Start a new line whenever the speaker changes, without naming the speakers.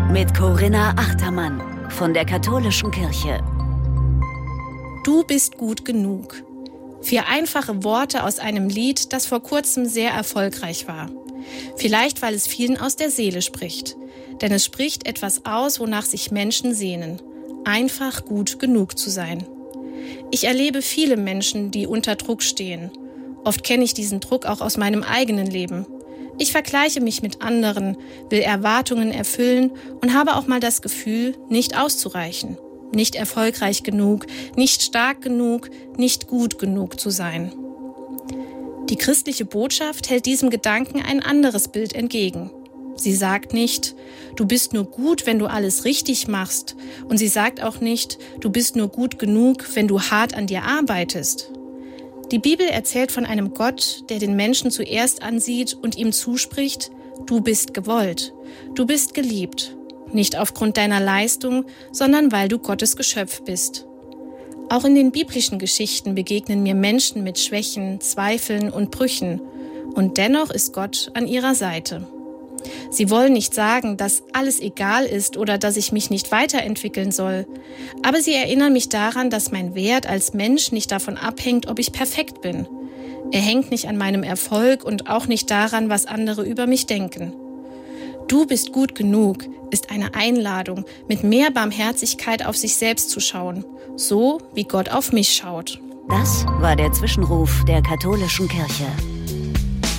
mit Corinna Achtermann von der Katholischen Kirche.
Du bist gut genug. 4 einfache Worte aus einem Lied, das vor kurzem sehr erfolgreich war. Vielleicht, weil es vielen aus der Seele spricht. Denn es spricht etwas aus, wonach sich Menschen sehnen. Einfach gut genug zu sein. Ich erlebe viele Menschen, die unter Druck stehen. Oft kenne ich diesen Druck auch aus meinem eigenen Leben. Ich vergleiche mich mit anderen, will Erwartungen erfüllen und habe auch mal das Gefühl, nicht auszureichen. Nicht erfolgreich genug, nicht stark genug, nicht gut genug zu sein. Die christliche Botschaft hält diesem Gedanken ein anderes Bild entgegen. Sie sagt nicht, du bist nur gut, wenn du alles richtig machst. Und sie sagt auch nicht, du bist nur gut genug, wenn du hart an dir arbeitest. Die Bibel erzählt von einem Gott, der den Menschen zuerst ansieht und ihm zuspricht, du bist gewollt, du bist geliebt. Nicht aufgrund deiner Leistung, sondern weil du Gottes Geschöpf bist. Auch in den biblischen Geschichten begegnen mir Menschen mit Schwächen, Zweifeln und Brüchen. Und dennoch ist Gott an ihrer Seite. Sie wollen nicht sagen, dass alles egal ist oder dass ich mich nicht weiterentwickeln soll. Aber sie erinnern mich daran, dass mein Wert als Mensch nicht davon abhängt, ob ich perfekt bin. Er hängt nicht an meinem Erfolg und auch nicht daran, was andere über mich denken. Du bist gut genug ist eine Einladung, mit mehr Barmherzigkeit auf sich selbst zu schauen, so wie Gott auf mich schaut.
Das war der Zwischenruf der Katholischen Kirche.